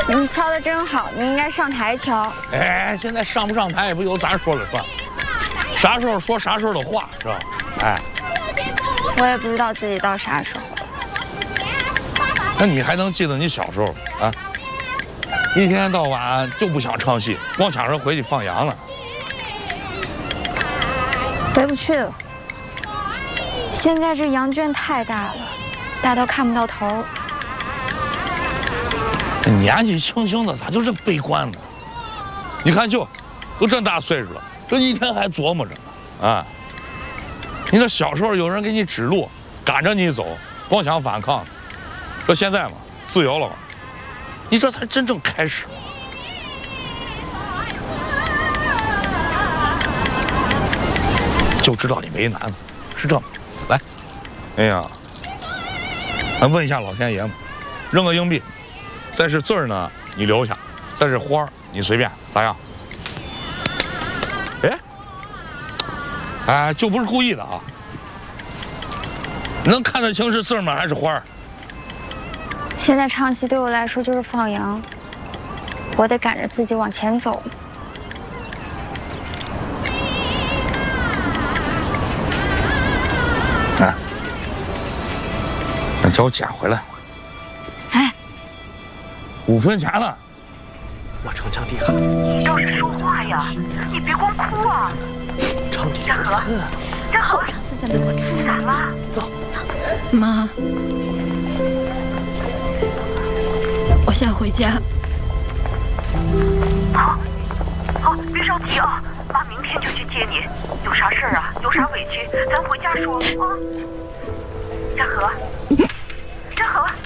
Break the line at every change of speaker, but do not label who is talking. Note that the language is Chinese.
你敲的真好，你应该上台敲。
哎，现在上不上台也不由咱说了算，啥时候说啥时候的话，是吧？哎，
我也不知道自己到啥时候。
那你还能记得你小时候啊？一天到晚就不想唱戏，光想着回去放羊了。
回不去了。现在这羊圈太大了，大到看不到头。
年纪轻轻的咋就这悲观呢？你看就，都这大岁数了，这一天还琢磨着呢啊！你这小时候有人给你指路，赶着你走，光想反抗。这现在嘛，自由了嘛，你这才真正开始。就知道你为难了，是这么来。哎呀，咱问一下老天爷嘛，扔个硬币。再是字儿呢，你留下；再是花儿，你随便，咋样？哎，就不是故意的啊！能看得清是字儿吗？还是花儿？
现在唱戏对我来说就是放羊，我得赶着自己往前走。
哎，那叫我捡回来。
哎
，5分钱了。
我逞强厉害。
你倒是说话呀！你别光哭啊！嘉禾，嘉禾，咋了？
走。
妈，我想回家。
好，别着急啊，妈明天就去接你。有啥事儿啊？有啥委屈，咱回家说啊。嘉禾，嘉禾。